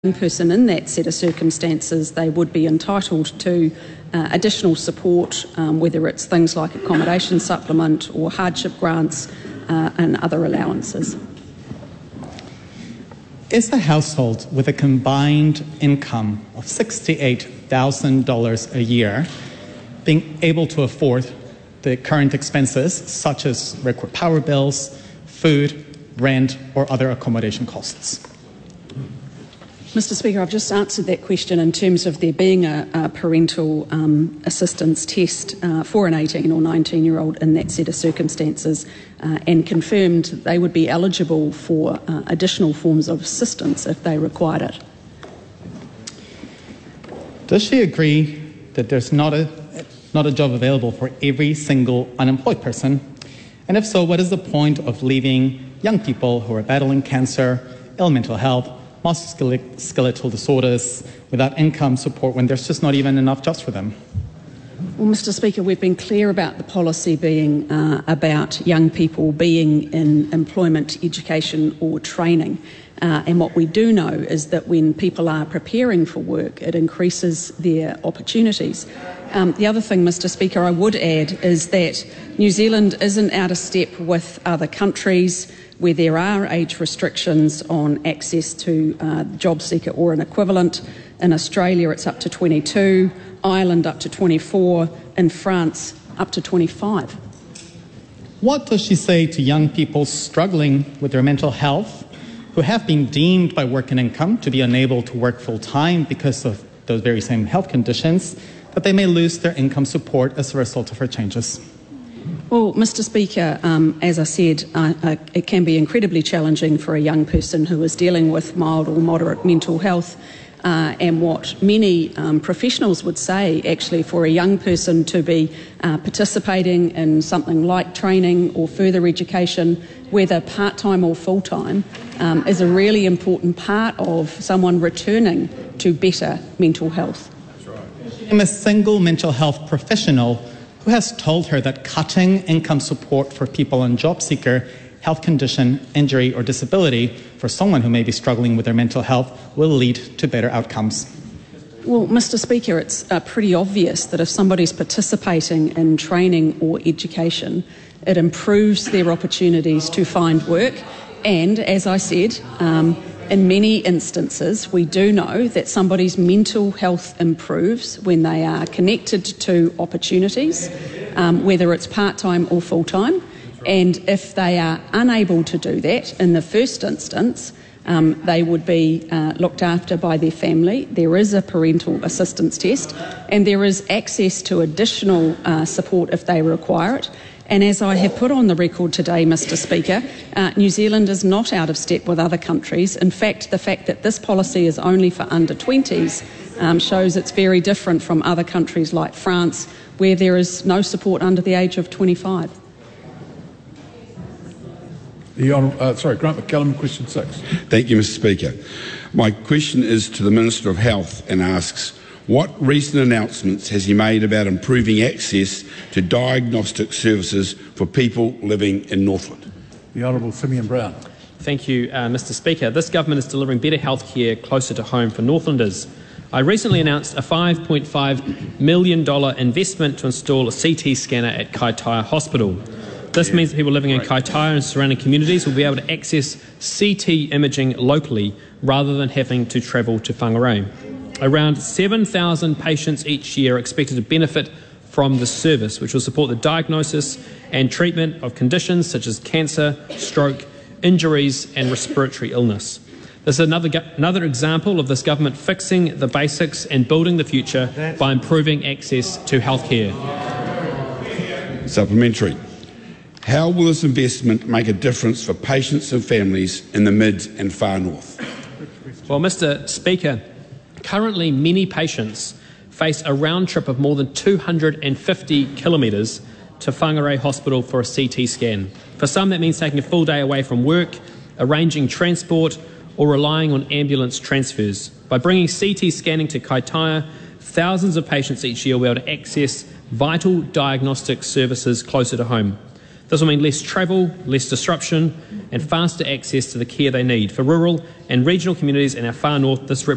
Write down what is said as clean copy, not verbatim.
person in that set of circumstances, they would be entitled to additional support, whether it's things like accommodation supplement or hardship grants and other allowances. Is a household with a combined income of $68,000 a year being able to afford the current expenses such as power bills, food, rent, or other accommodation costs? Mr. Speaker, I've just answered that question in terms of there being a parental assistance test for an 18 or 19-year-old in that set of circumstances and confirmed they would be eligible for additional forms of assistance if they required it. Does she agree that there's not a job available for every single unemployed person? And if so, what is the point of leaving young people who are battling cancer, ill mental health, musculoskeletal disorders without income support when there's just not even enough jobs for them? Well, Mr. Speaker, we've been clear about the policy being about young people being in employment, education or training. And what we do know is that when people are preparing for work, it increases their opportunities. The other thing, Mr. Speaker, I would add is that New Zealand isn't out of step with other countries where there are age restrictions on access to job seeker or an equivalent. In Australia, it's up to 22, Ireland up to 24, and France up to 25. What does she say to young people struggling with their mental health who have been deemed by Work and Income to be unable to work full-time because of those very same health conditions, that they may lose their income support as a result of her changes? Well, Mr. Speaker, as I said, it can be incredibly challenging for a young person who is dealing with mild or moderate mental health. And what many professionals would say, actually, for a young person to be participating in something like training or further education, whether part-time or full-time, is a really important part of someone returning to better mental health. That's right. I'm a single mental health professional who has told her that cutting income support for people on job seeker, health condition, injury or disability for someone who may be struggling with their mental health will lead to better outcomes. Well, Mr. Speaker, it's pretty obvious that if somebody's participating in training or education, it improves their opportunities to find work. And as I said, in many instances, we do know that somebody's mental health improves when they are connected to opportunities, whether it's part-time or full-time. And if they are unable to do that in the first instance, they would be looked after by their family. There is a parental assistance test and there is access to additional support if they require it. And as I have put on the record today, Mr. Speaker, New Zealand is not out of step with other countries. In fact, the fact that this policy is only for under 20s shows it's very different from other countries like France, where there is no support under the age of 25. Grant McCallum, question 6. Thank you, Mr. Speaker. My question is to the Minister of Health and asks, what recent announcements has he made about improving access to diagnostic services for people living in Northland? The Honourable Simeon Brown. Thank you, Mr. Speaker. This government is delivering better health care closer to home for Northlanders. I recently announced a $5.5 million investment to install a CT scanner at Kaitaia Hospital. This means that people living in Kaitaia and surrounding communities will be able to access CT imaging locally rather than having to travel to Whangarei. Around 7,000 patients each year are expected to benefit from this service, which will support the diagnosis and treatment of conditions such as cancer, stroke, injuries and respiratory illness. This is another example of this government fixing the basics and building the future by improving access to healthcare. Supplementary. How will this investment make a difference for patients and families in the mid and far north? Well, Mr. Speaker, currently many patients face a round trip of more than 250 kilometres to Whangarei Hospital for a CT scan. For some, that means taking a full day away from work, arranging transport or relying on ambulance transfers. By bringing CT scanning to Kaitaia, thousands of patients each year will be able to access vital diagnostic services closer to home. This will mean less travel, less disruption and faster access to the care they need. For rural and regional communities in our far north, this